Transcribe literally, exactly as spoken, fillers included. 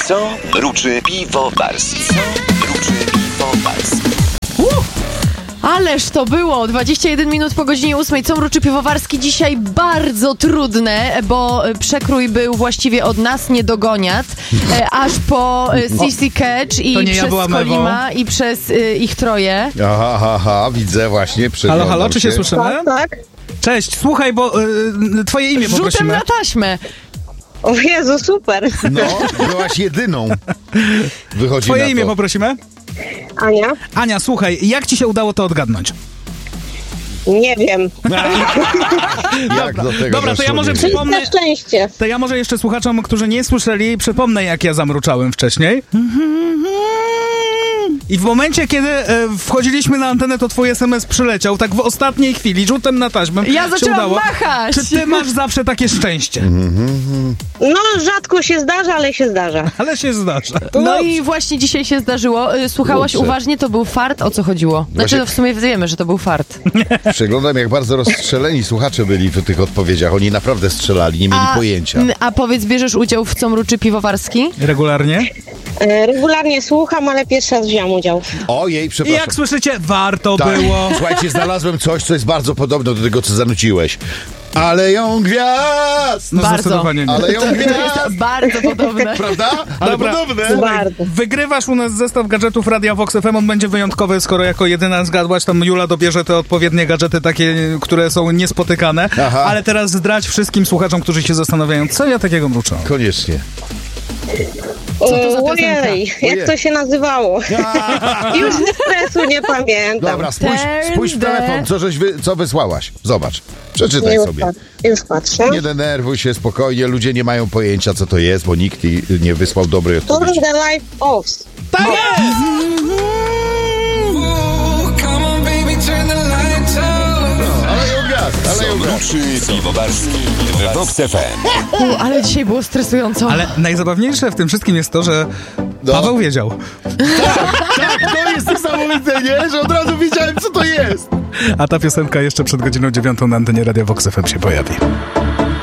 Co mruczy piwowarski? Co mruczy piwowarski? Uh! Ależ to było! dwadzieścia jeden minut po godzinie ósmej. Co mruczy piwowarski? Dzisiaj bardzo trudne, bo przekrój był właściwie od nas nie dogoniat, aż po C C Catch i nie przez ja Kolima i przez y, ich troje. Aha, aha, aha, widzę właśnie. Halo, halo, czy się się słyszymy? Tak, tak. Cześć, słuchaj, bo y, twoje imię Rzutem poprosimy. na taśmę. O Jezu, super. No, byłaś jedyną. Wychodzi Twoje na imię to. poprosimy. Ania? Ania, słuchaj, jak ci się udało to odgadnąć? Nie wiem. Jak do tego Dobra, to doszło, ja może nie przy- wiem. Przypomnę- Na szczęście. To ja może jeszcze słuchaczom, którzy nie słyszeli, przypomnę, jak ja zamruczałem wcześniej. I w momencie, kiedy e, wchodziliśmy na antenę, to twój es em es przyleciał, tak w ostatniej chwili, rzutem na taśmę. Ja się zaczęłam udało. machać. Czy ty masz zawsze takie szczęście? No, rzadko się zdarza, ale się zdarza. Ale się zdarza. To No dobrze. i właśnie dzisiaj się zdarzyło. Y, Słuchałaś Kurczę. uważnie, to był fart? O co chodziło? Znaczy, Właśnie- no w sumie wiemy, że to był fart. Przeglądam, jak bardzo rozstrzeleni słuchacze byli w tych odpowiedziach. Oni naprawdę strzelali, nie mieli pojęcia. n- a powiedz, bierzesz udział w Co mruczy piwowarski? Regularnie? E, regularnie słucham, ale pierwszy raz wziąłem udział. Ojej, I przepraszam. jak słyszycie, warto Tak. było. Słuchajcie, znalazłem coś, co jest bardzo podobne do tego, co zanuciłeś. Ale ją gwiazd! No Bardzo. zdecydowanie nie. Ale ją To jest gwiazd! bardzo podobne. Prawda? Ale Dobra. podobne. Bardzo. Wygrywasz u nas zestaw gadżetów Radia Vox F M. On będzie wyjątkowy, skoro jako jedyna zgadłaś. Tam Jula dobierze te odpowiednie gadżety, takie, które są niespotykane. Aha. Ale teraz zdradź wszystkim słuchaczom, którzy się zastanawiają, co ja takiego mruczę. Koniecznie. Co to za piosenka? Ojej, jak to się nazywało? Już ze stresu nie pamiętam. Dobra, spójrz, Ten spójrz w telefon, co, żeś wy, co wysłałaś. Zobacz, przeczytaj już, sobie. pat- już patrzę. Nie denerwuj się, spokojnie, ludzie nie mają pojęcia, co to jest, bo nikt i- nie wysłał dobrej Turn odpowiedzi. the light off. Tak jest! Ale ją gwiazd, ale Co ją gwiazd. mruczy piwowarski w Vox F M? U, ale dzisiaj było stresująco. Ale najzabawniejsze w tym wszystkim jest to, że No. Paweł wiedział. Tak, to jest niesamowite, nie? Że od razu wiedziałem, co to jest. A ta piosenka jeszcze przed godziną dziewiątą na antenie Radia Vox F M się pojawi.